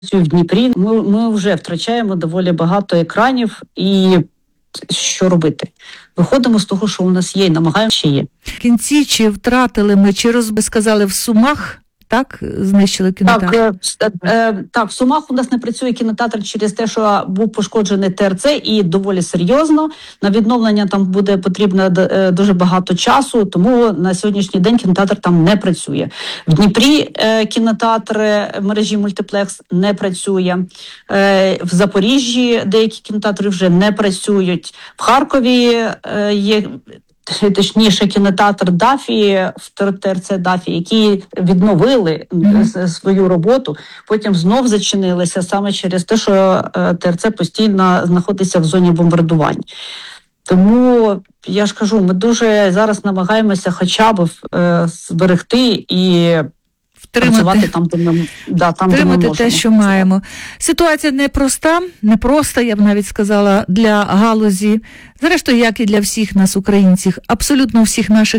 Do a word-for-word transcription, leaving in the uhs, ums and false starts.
в Дніпрі. Ми, ми вже втрачаємо доволі багато екранів і що робити? Виходимо з того, що у нас є, і намагаємося ще є. В кінці чи втратили ми, чи роз... ви сказали, в Сумах, так, знищили кінотеатр? Так, е, е, так, в Сумах у нас не працює кінотеатр через те, що був пошкоджений Т Р Ц, і доволі серйозно. На відновлення там буде потрібно е, дуже багато часу, тому на сьогоднішній день кінотеатр там не працює. В Дніпрі е, кінотеатр мережі Мультиплекс не працює. Е, в Запоріжжі деякі кінотеатри вже не працюють. В Харкові е, є... Точніше, кінотеатр Дафі, в Т Р Ц Дафі, які відновили mm-hmm. свою роботу, потім знов зачинилися саме через те, що Т Р Ц постійно знаходиться в зоні бомбардувань. Тому, я ж кажу, ми дуже зараз намагаємося хоча б е, зберегти і працювати там, де ми, да, там, де ми можемо. те, що маємо. Ситуація непроста, непроста, я б навіть сказала, для галузі, зрештою, як і для всіх нас, українців, абсолютно всіх наших